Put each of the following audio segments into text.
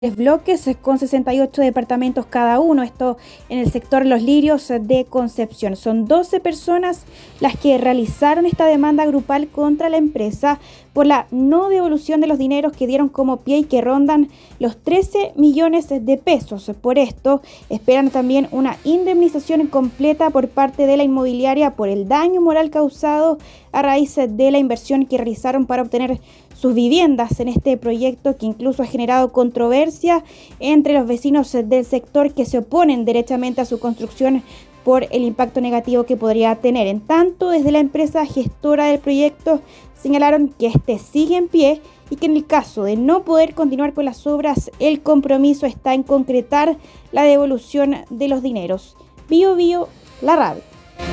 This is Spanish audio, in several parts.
bloques con 68 departamentos cada uno, esto en el sector Los Lirios de Concepción. Son 12 personas las que realizaron esta demanda grupal contra la empresa por la no devolución de los dineros que dieron como pie y que rondan los 13 millones de pesos. Por esto, esperan también una indemnización completa por parte de la inmobiliaria por el daño moral causado a raíz de la inversión que realizaron para obtener sus viviendas en este proyecto, que incluso ha generado controversia entre los vecinos del sector que se oponen derechamente a su construcción por el impacto negativo que podría tener. En tanto, desde la empresa gestora del proyecto señalaron que este sigue en pie y que en el caso de no poder continuar con las obras, el compromiso está en concretar la devolución de los dineros. Bio Bio, la radio.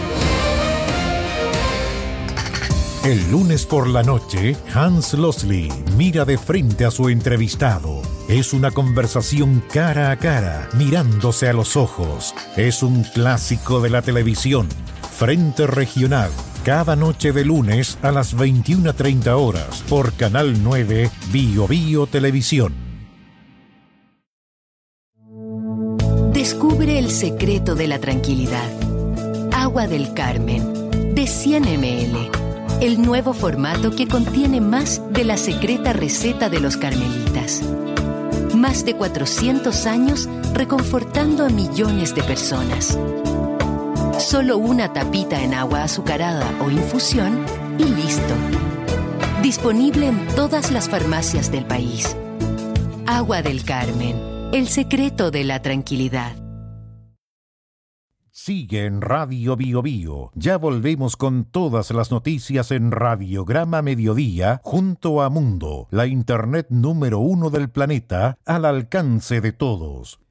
El lunes por la noche, Hans Losley mira de frente a su entrevistado. Es una conversación cara a cara, mirándose a los ojos. Es un clásico de la televisión. Frente Regional, cada noche de lunes a las 21:30 horas por Canal 9 Bio Bio Televisión. Descubre el secreto de la tranquilidad. Agua del Carmen, de 100 ml. El nuevo formato que contiene más de la secreta receta de los carmelitas. Más de 400 años reconfortando a millones de personas. Solo una tapita en agua azucarada o infusión y listo. Disponible en todas las farmacias del país. Agua del Carmen, el secreto de la tranquilidad. Sigue en Radio Bio Bio. Ya volvemos con todas las noticias en Radiograma Mediodía junto a Mundo, la internet número 1 del planeta, al alcance de todos.